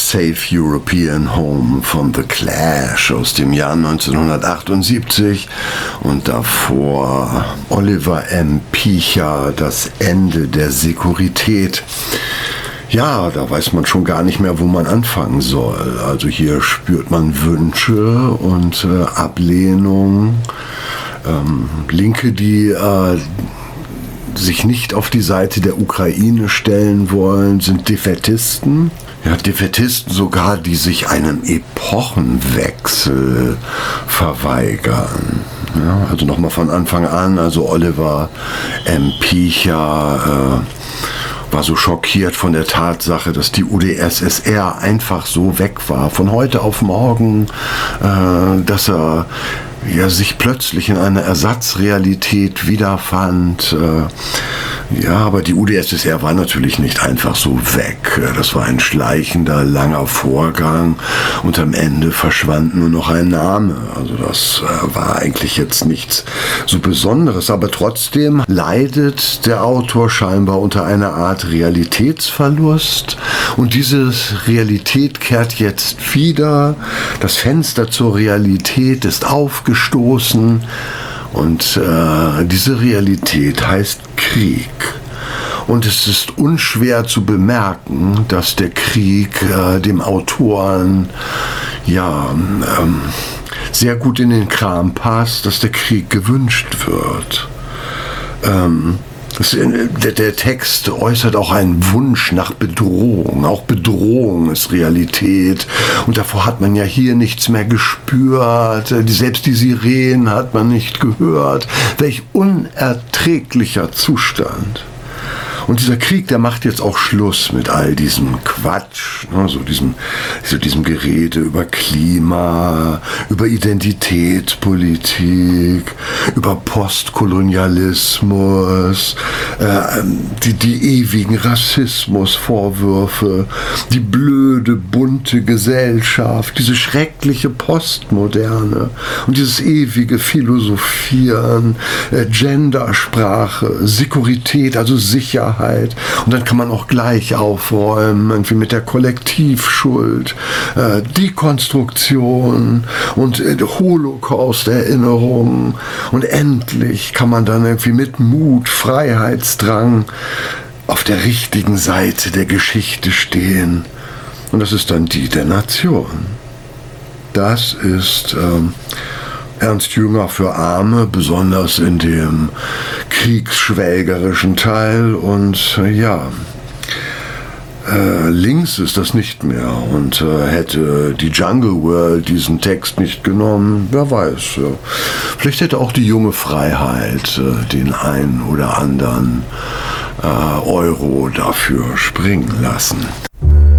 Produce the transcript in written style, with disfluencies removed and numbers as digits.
Safe European Home von The Clash aus dem Jahr 1978 und davor Oliver M. Picha, Das Ende der Säkurität. Ja, da weiß man schon gar nicht mehr, wo man anfangen soll. Also hier spürt man Wünsche und Ablehnung. Linke, die sich nicht auf die Seite der Ukraine stellen wollen, sind Defaitisten. Ja, Defaitisten sogar, die sich einem Epochenwechsel verweigern. Ja, also nochmal von Anfang an, also Oliver M. Picha war so schockiert von der Tatsache, dass die UdSSR einfach so weg war, von heute auf morgen, dass er sich plötzlich in einer Ersatzrealität wiederfand. Ja, aber die UdSSR war natürlich nicht einfach so weg. Das war ein schleichender, langer Vorgang und am Ende verschwand nur noch ein Name. Also das war eigentlich jetzt nichts so Besonderes, aber trotzdem leidet der Autor scheinbar unter einer Art Realitätsverlust und diese Realität kehrt jetzt wieder. Das Fenster zur Realität ist aufgestoßen. Und diese Realität heißt Krieg. Und es ist unschwer zu bemerken, dass der Krieg dem Autoren sehr gut in den Kram passt, dass der Krieg gewünscht wird. Der Text äußert auch einen Wunsch nach Bedrohung. Auch Bedrohung ist Realität. Und davor hat man ja hier nichts mehr gespürt. Selbst die Sirenen hat man nicht gehört. Welch unerträglicher Zustand. Und dieser Krieg, der macht jetzt auch Schluss mit all diesem Quatsch, ne, so diesem Gerede über Klima, über Identitätspolitik, über Postkolonialismus, die ewigen Rassismusvorwürfe, die blöde, bunte Gesellschaft, diese schreckliche Postmoderne und dieses ewige Philosophieren, Gendersprache, Säkurität, also Sicherheit. Und dann kann man auch gleich aufräumen, irgendwie mit der Kollektivschuld, Dekonstruktion und Holocaust-Erinnerung. Und endlich kann man dann irgendwie mit Mut, Freiheitsdrang auf der richtigen Seite der Geschichte stehen. Und das ist dann die der Nation. Das ist Ernst Jünger für Arme, besonders in dem kriegsschwelgerischen Teil und links ist das nicht mehr und hätte die Jungle World diesen Text nicht genommen, wer weiß. Ja. Vielleicht hätte auch die junge Freiheit den einen oder anderen Euro dafür springen lassen.